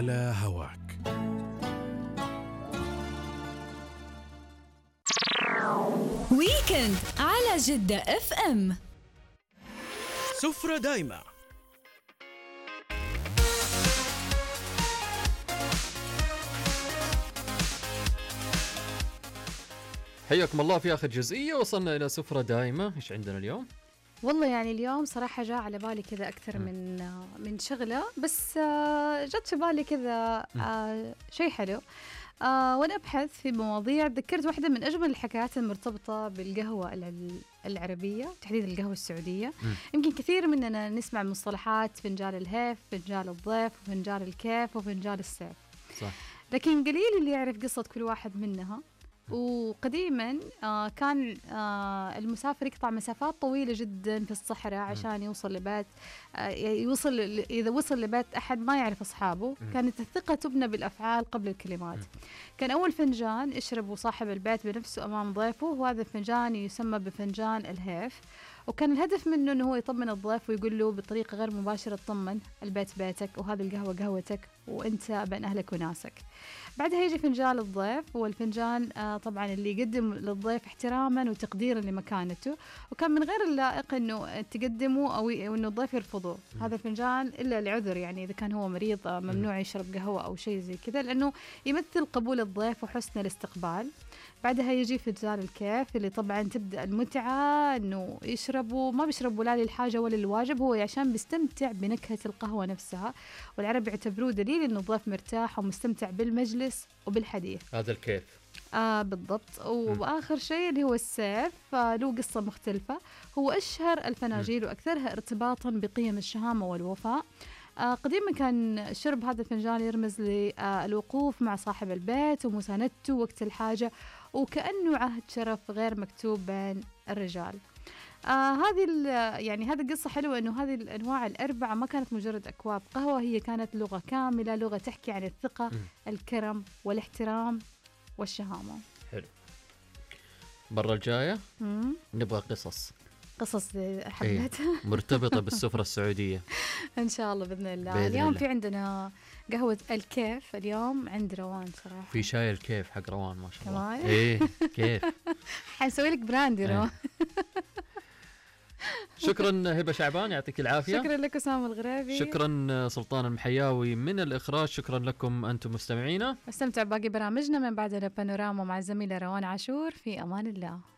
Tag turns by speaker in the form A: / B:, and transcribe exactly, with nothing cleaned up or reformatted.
A: على هواك.
B: ويكند على جدة اف ام.
A: سفرة دايمة.
C: حياكم الله في آخر جزئية، وصلنا إلى سفرة دائمة. إيش عندنا اليوم؟
D: والله يعني اليوم صراحة جاء على بالي كذا أكثر م. من من شغلة، بس جت في بالي كذا شيء حلو. آه وأنا أبحث في مواضيع ذكرت واحدة من أجمل الحكايات المرتبطة بالقهوة العربية، تحديدا القهوة السعودية. م. يمكن كثير مننا نسمع مصطلحات فنجان الهيف، فنجان الضيف، وفنجان الكيف، وفنجان السيف.
C: صح.
D: لكن قليل اللي يعرف قصة كل واحد منها. وقديما آه كان آه المسافر يقطع مسافات طويلة جدا في الصحراء عشان يوصل لبيت، آه يوصل إذا وصل لبيت أحد ما يعرف أصحابه. كانت الثقة تبنى بالأفعال قبل الكلمات. كان أول فنجان يشربه صاحب البيت بنفسه أمام ضيفه، وهذا الفنجان يسمى بفنجان الهيف. وكان الهدف منه أنه هو يطمن الضيف ويقول له بطريقة غير مباشرة: طمن، البيت بيتك، وهذه القهوة قهوتك، وأنت بين أهلك وناسك. بعدها يجي فنجان الضيف، والفنجان آه طبعا اللي يقدم للضيف احتراما وتقديرا لمكانته، وكان من غير اللائق أنه تقدمه أو أنه الضيف يرفضه هذا الفنجان إلا لعذر، يعني إذا كان هو مريض آه ممنوع يشرب قهوة أو شيء زي كذا، لأنه يمثل قبول الضيف وحسن الاستقبال. بعدها يجي فنجان الكيف، اللي طبعا تبدأ المتعة، أنه يشربوا ما بيشربوا لا للحاجة ولا للواجب، هو عشان بيستمتع بنكهة القهوة نفسها. والعرب يعتبروه دليل أنه الضيف مرتاح ومستمتع بالمجلس وبالحديث.
C: هذا الكيف.
D: آه بالضبط. وآخر شيء اللي هو السيف، آه له قصة مختلفة. هو أشهر الفناجيل وأكثرها ارتباطا بقيم الشهامة والوفاء. آه قديما كان شرب هذا الفنجان يرمز للوقوف مع صاحب البيت ومساندته وقت الحاجة، وكأنه عهد شرف غير مكتوب بين الرجال. آه هذه يعني هذه القصة حلوة، إنه هذه الأنواع الأربعة ما كانت مجرد أكواب قهوة، هي كانت لغة كاملة، لغة تحكي عن الثقة، م. الكرم والاحترام والشهامة.
C: حلو. برا الجاية م. نبغى قصص
D: قصص حبيتها.
C: ايه. مرتبطة بالسفرة السعودية.
D: إن شاء الله بإذن الله.
C: بإذن
D: اليوم
C: الله.
D: في عندنا قهوة الكيف، اليوم عند روان صراحة.
C: في شاي الكيف حق روان ما شاء الله.
D: كمان؟
C: ايه كيف.
D: حنسوي لك براندي روان.
C: شكرا هبة شعبان، يعطيك العافية.
D: شكرا لك أسامة الغريبي.
C: شكرا سلطان المحياوي من الإخراج. شكرا لكم أنتم مستمعينا.
D: استمتع باقي برامجنا من بعدنا بانوراما مع الزميلة روان عاشور. في أمان الله.